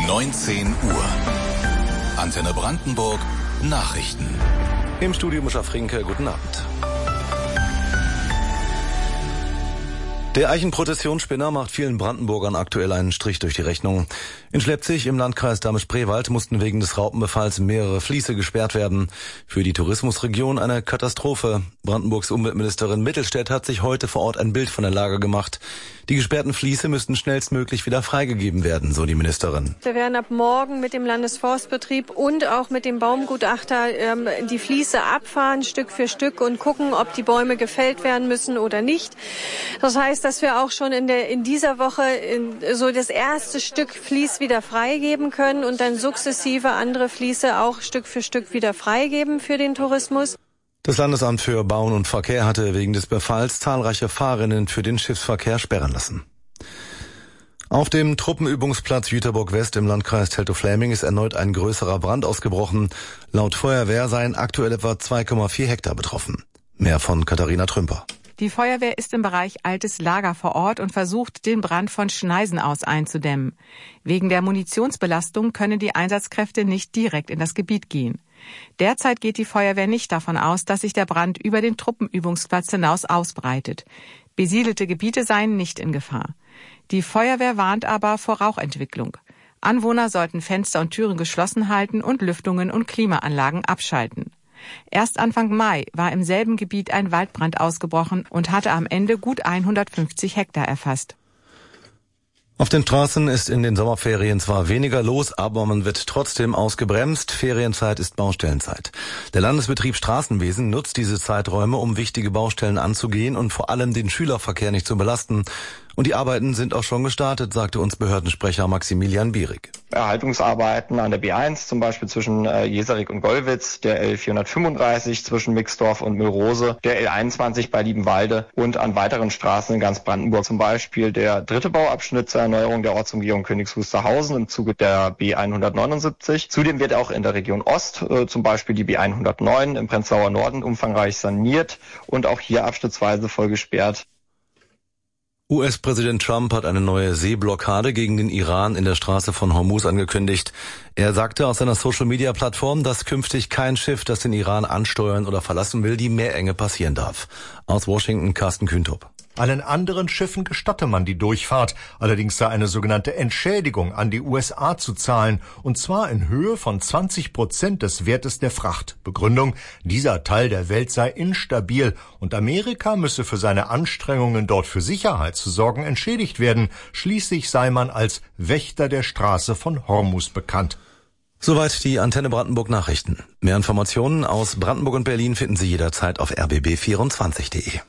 19 Uhr. Antenne Brandenburg Nachrichten. Im Studio Mischa Frinke, guten Abend. Der Eichenprozessionsspinner macht vielen Brandenburgern aktuell einen Strich durch die Rechnung. In Schleppzig im Landkreis Dahme-Spreewald mussten wegen des Raupenbefalls mehrere Fließe gesperrt werden. Für die Tourismusregion eine Katastrophe. Brandenburgs Umweltministerin Mittelstädt hat sich heute vor Ort ein Bild von der Lage gemacht. Die gesperrten Fließe müssten schnellstmöglich wieder freigegeben werden, so die Ministerin. Wir werden ab morgen mit dem Landesforstbetrieb und auch mit dem Baumgutachter die Fließe abfahren, Stück für Stück, und gucken, ob die Bäume gefällt werden müssen oder nicht. Das heißt, dass wir auch schon in dieser Woche so das erste Stück Fließ wieder freigeben können und dann sukzessive andere Fließe auch Stück für Stück wieder freigeben für den Tourismus. Das Landesamt für Bauen und Verkehr hatte wegen des Befalls zahlreiche Fahrerinnen für den Schiffsverkehr sperren lassen. Auf dem Truppenübungsplatz Jüterbock West im Landkreis Teltow-Fläming ist erneut ein größerer Brand ausgebrochen. Laut Feuerwehr seien aktuell etwa 2,4 Hektar betroffen. Mehr von Katharina Trümper. Die Feuerwehr ist im Bereich Altes Lager vor Ort und versucht, den Brand von Schneisen aus einzudämmen. Wegen der Munitionsbelastung können die Einsatzkräfte nicht direkt in das Gebiet gehen. Derzeit geht die Feuerwehr nicht davon aus, dass sich der Brand über den Truppenübungsplatz hinaus ausbreitet. Besiedelte Gebiete seien nicht in Gefahr. Die Feuerwehr warnt aber vor Rauchentwicklung. Anwohner sollten Fenster und Türen geschlossen halten und Lüftungen und Klimaanlagen abschalten. Erst Anfang Mai war im selben Gebiet ein Waldbrand ausgebrochen und hatte am Ende gut 150 Hektar erfasst. Auf den Straßen ist in den Sommerferien zwar weniger los, aber man wird trotzdem ausgebremst. Ferienzeit ist Baustellenzeit. Der Landesbetrieb Straßenwesen nutzt diese Zeiträume, um wichtige Baustellen anzugehen und vor allem den Schülerverkehr nicht zu belasten. Und die Arbeiten sind auch schon gestartet, sagte uns Behördensprecher Maximilian Bierig. Erhaltungsarbeiten an der B1, zum Beispiel zwischen Jeserik und Gollwitz, der L435 zwischen Mixdorf und Müllrose, der L21 bei Liebenwalde und an weiteren Straßen in ganz Brandenburg, zum Beispiel der dritte Bauabschnitt zur Erneuerung der Ortsumgehung Königs Wusterhausen im Zuge der B179. Zudem wird auch in der Region Ost zum Beispiel die B109 im Prenzlauer Norden umfangreich saniert und auch hier abschnittsweise voll gesperrt. US-Präsident Trump hat eine neue Seeblockade gegen den Iran in der Straße von Hormuz angekündigt. Er sagte auf seiner Social-Media-Plattform, dass künftig kein Schiff, das den Iran ansteuern oder verlassen will, die Meerenge passieren darf. Aus Washington, Carsten Kühntop. Allen anderen Schiffen gestatte man die Durchfahrt. Allerdings sei eine sogenannte Entschädigung an die USA zu zahlen, und zwar in Höhe von 20% des Wertes der Fracht. Begründung: dieser Teil der Welt sei instabil und Amerika müsse für seine Anstrengungen, dort für Sicherheit zu sorgen, entschädigt werden. Schließlich sei man als Wächter der Straße von Hormuz bekannt. Soweit die Antenne Brandenburg Nachrichten. Mehr Informationen aus Brandenburg und Berlin finden Sie jederzeit auf rbb24.de.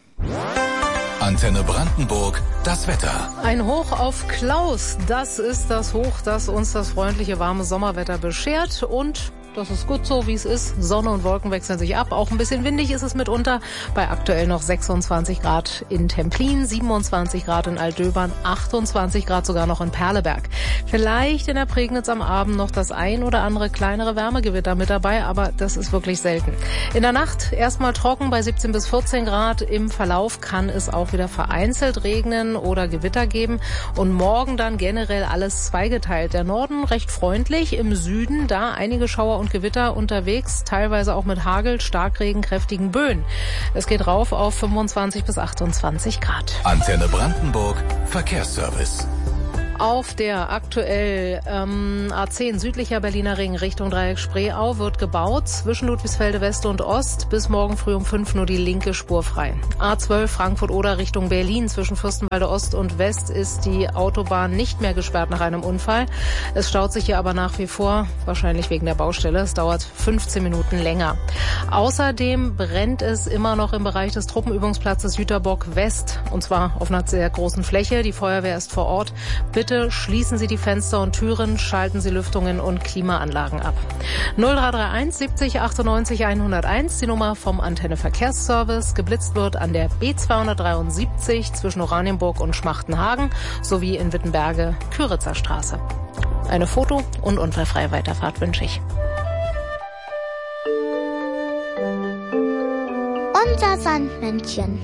Antenne Brandenburg, das Wetter. Ein Hoch auf Klaus, das ist das Hoch, das uns das freundliche, warme Sommerwetter beschert, und das ist gut so, wie es ist. Sonne und Wolken wechseln sich ab. Auch ein bisschen windig ist es mitunter. Bei aktuell noch 26 Grad in Templin, 27 Grad in Altdöbern, 28 Grad sogar noch in Perleberg. Vielleicht in der Prignitz am Abend noch das ein oder andere kleinere Wärmegewitter mit dabei, aber das ist wirklich selten. In der Nacht erstmal trocken bei 17 bis 14 Grad. Im Verlauf kann es auch wieder vereinzelt regnen oder Gewitter geben. Und morgen dann generell alles zweigeteilt. Der Norden recht freundlich, im Süden da einige Schauer und Gewitter unterwegs, teilweise auch mit Hagel, Starkregen, kräftigen Böen. Es geht rauf auf 25 bis 28 Grad. Antenne Brandenburg, Verkehrsservice. Auf der aktuell A10 südlicher Berliner Ring Richtung Dreieck Spreeau wird gebaut. Zwischen Ludwigsfelde West und Ost bis morgen früh um 5 nur die linke Spur frei. A12 Frankfurt-Oder Richtung Berlin zwischen Fürstenwalde Ost und West ist die Autobahn nicht mehr gesperrt nach einem Unfall. Es staut sich hier aber nach wie vor, wahrscheinlich wegen der Baustelle. Es dauert 15 Minuten länger. Außerdem brennt es immer noch im Bereich des Truppenübungsplatzes Jüterbock West, und zwar auf einer sehr großen Fläche. Die Feuerwehr ist vor Ort. Bitte schließen Sie die Fenster und Türen, schalten Sie Lüftungen und Klimaanlagen ab. 0331 70 98 101, die Nummer vom Antenne Verkehrsservice. Geblitzt wird an der B273 zwischen Oranienburg und Schmachtenhagen sowie in Wittenberge Küritzer Straße. Eine Foto- und unfallfreie Weiterfahrt wünsche ich. Unser Sandmännchen.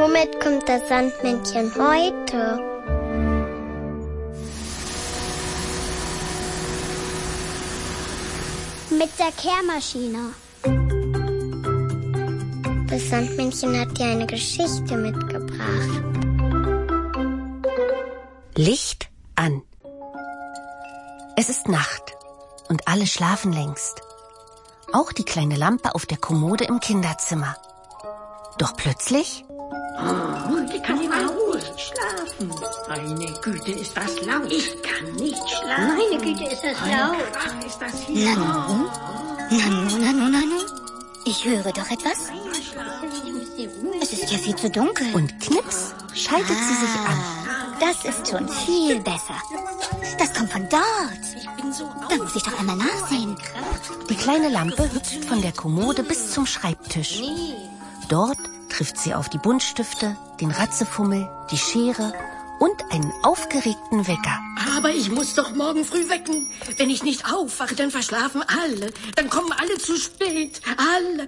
Womit kommt das Sandmännchen heute? Mit der Kehrmaschine. Das Sandmännchen hat dir eine Geschichte mitgebracht. Licht an. Es ist Nacht und alle schlafen längst. Auch die kleine Lampe auf der Kommode im Kinderzimmer. Doch plötzlich... Ich kann immer ruhig schlafen. Meine Güte, ist das laut. Ich kann nicht schlafen. Meine Güte, ist das laut. Krach ist das hier. Nanu. Ich höre doch etwas. Es ist ja viel zu dunkel. Und knips schaltet sie sich an. Das ist schon viel besser. Das kommt von dort. Da muss ich doch einmal nachsehen. Die kleine Lampe hüpft von der Kommode bis zum Schreibtisch. Dort trifft sie auf die Buntstifte, den Ratzefummel, die Schere und einen aufgeregten Wecker. Aber ich muss doch morgen früh wecken. Wenn ich nicht aufwache, dann verschlafen alle. Dann kommen alle zu spät. Alle.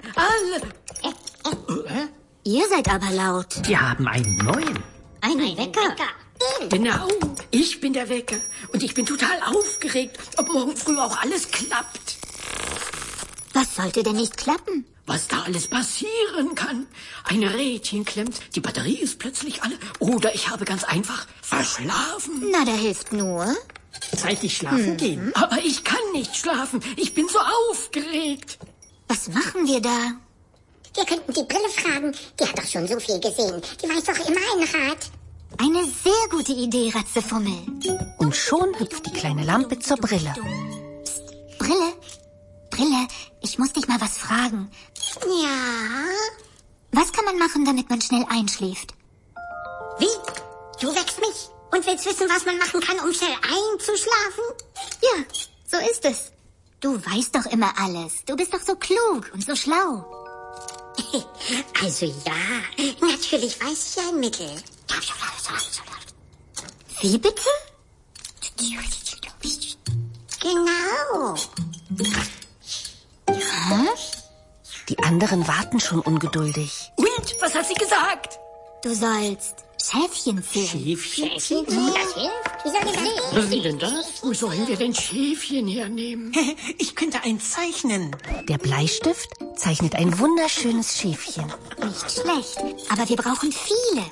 Ihr seid aber laut. Wir haben einen neuen. Einen Wecker? Genau, ich bin der Wecker. Und ich bin total aufgeregt, ob morgen früh auch alles klappt. Was sollte denn nicht klappen? Was da alles passieren kann. Ein Rädchen klemmt, die Batterie ist plötzlich alle. Oder ich habe ganz einfach verschlafen. Na, der hilft nur. Zeitig schlafen gehen. Aber ich kann nicht schlafen. Ich bin so aufgeregt. Was machen wir da? Wir könnten die Brille fragen. Die hat doch schon so viel gesehen. Die weiß doch immer ein Rat. Eine sehr gute Idee, Ratzefummel. Und schon hüpft die kleine Lampe zur Brille. Psst, Brille, ich muss dich mal was fragen. Ja? Was kann man machen, damit man schnell einschläft? Wie? Du weckst mich und willst wissen, was man machen kann, um schnell einzuschlafen? Ja, so ist es. Du weißt doch immer alles. Du bist doch so klug und so schlau. Also ja, natürlich weiß ich ein Mittel. Wie bitte? Genau. Die anderen warten schon ungeduldig. Und, was hat sie gesagt? Du sollst Schäfchen zählen. Schäfchen? Das hilft? Wie soll ich das? Wie denn das? Wo sollen wir denn Schäfchen hernehmen? Ich könnte eins zeichnen. Der Bleistift zeichnet ein wunderschönes Schäfchen. Nicht schlecht, aber wir brauchen viele.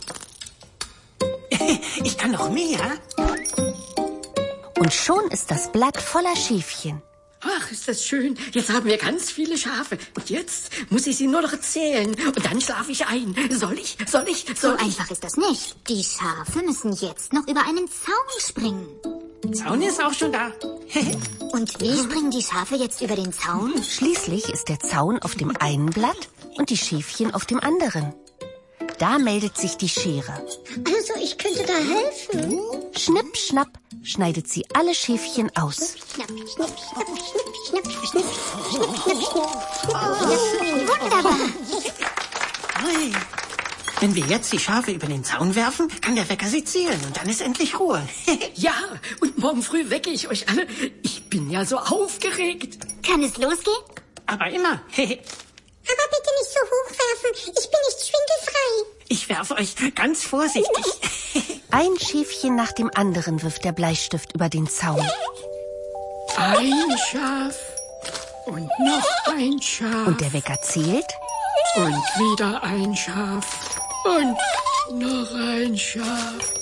Ich kann noch mehr. Und schon ist das Blatt voller Schäfchen. Ach, ist das schön. Jetzt haben wir ganz viele Schafe. Und jetzt muss ich sie nur noch zählen. Und dann schlafe ich ein. Soll ich? So einfach ist das nicht. Die Schafe müssen jetzt noch über einen Zaun springen. Zaun ist auch schon da. Und wie springen die Schafe jetzt über den Zaun? Schließlich ist der Zaun auf dem einen Blatt und die Schäfchen auf dem anderen. Da meldet sich die Schere. Also, ich könnte da helfen. Schnipp, schnapp, schneidet sie alle Schäfchen aus. Schnapp, schnipp, schnapp, schnipp, schnapp, schnipp, schnipp, schnipp. Wunderbar. Hey. Wenn wir jetzt die Schafe über den Zaun werfen, kann der Wecker sie zählen und dann ist endlich Ruhe. Ja, und morgen früh wecke ich euch alle. Ich bin ja so aufgeregt. Kann es losgehen? Aber immer. Aber bitte nicht so hoch werfen. Ich bin nicht schwindelfrei. Ich werfe euch ganz vorsichtig. Ein Schäfchen nach dem anderen wirft der Bleistift über den Zaun. Ein Schaf und noch ein Schaf. Und der Wecker zählt. Und wieder ein Schaf. Und noch ein Schaf.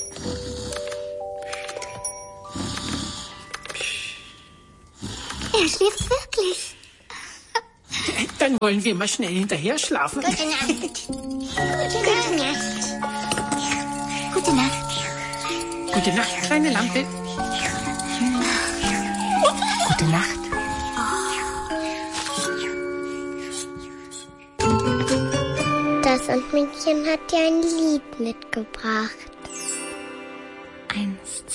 Er schläft wirklich. Dann wollen wir mal schnell hinterher schlafen. Gute Nacht. Gute Nacht. Gute Nacht. Gute Nacht, kleine Lampe. Gute Nacht. Das Sandmännchen hat dir ein Lied mitgebracht. Eins,